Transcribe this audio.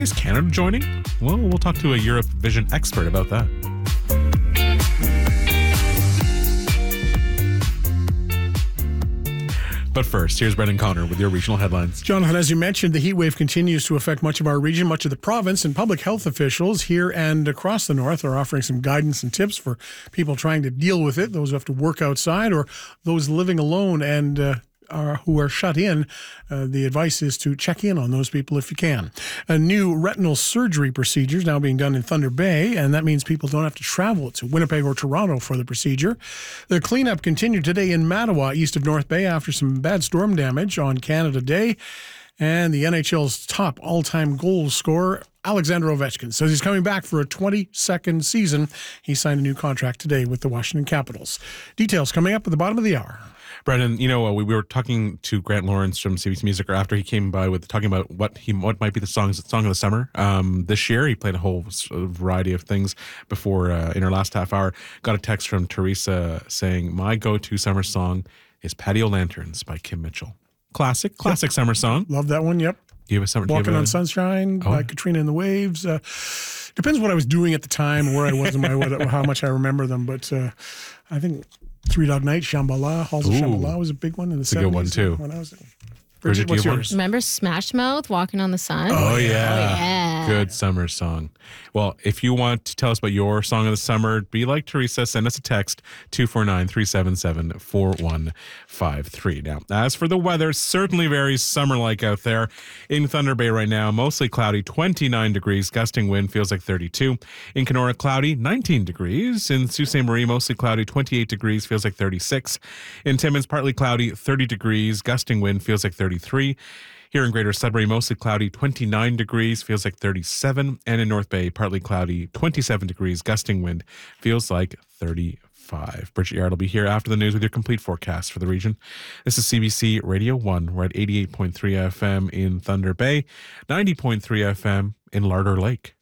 Is Canada joining? Well, we'll talk to a Eurovision expert about that. But first, here's Brendan Connor with your regional headlines. Jonathan, as you mentioned, the heat wave continues to affect much of our region, much of the province, and public health officials here and across the north are offering some guidance and tips for people trying to deal with it, those who have to work outside or those living alone and who are shut in. The advice is to check in on those people if you can. A new retinal surgery procedure is now being done in Thunder Bay, and that means people don't have to travel to Winnipeg or Toronto for the procedure. The cleanup continued today in Mattawa, east of North Bay, after some bad storm damage on Canada Day. And the NHL's top all-time goal scorer, Alexander Ovechkin, says he's coming back for a 22nd season. He signed a new contract today with the Washington Capitals. Details coming up at the bottom of the hour. Brendan, we were talking to Grant Lawrence from CBC Music after he came by with talking about what might be the song of the summer. This year, he played a whole variety of things before in our last half hour. Got a text from Teresa saying, "My go-to summer song is Patio Lanterns by Kim Mitchell." Classic summer song. Love that one, yep. Do you have a summer? Walking on Sunshine by Katrina and the Waves. Depends what I was doing at the time, where I was, and how much I remember them. But I think Three Dog Night, Shambhala, Halls of Shambhala was a big one in the 70s. A good one, too. When I was Bridget, what's yours? Remember Smash Mouth, Walking on the Sun? Oh, yeah. Good summer song. Well, if you want to tell us about your song of the summer, be like Teresa, send us a text, 249-377-4153. Now, as for the weather, certainly very summer-like out there. In Thunder Bay right now, mostly cloudy, 29 degrees, gusting wind feels like 32. In Kenora, cloudy, 19 degrees. In Sault Ste. Marie, mostly cloudy, 28 degrees, feels like 36. In Timmins, partly cloudy, 30 degrees, gusting wind feels like 33. Here in Greater Sudbury, mostly cloudy, 29 degrees, feels like 37. And in North Bay, partly cloudy, 27 degrees, gusting wind, feels like 35. Bridget Yard will be here after the news with your complete forecast for the region. This is CBC Radio 1. We're at 88.3 FM in Thunder Bay, 90.3 FM in Larder Lake.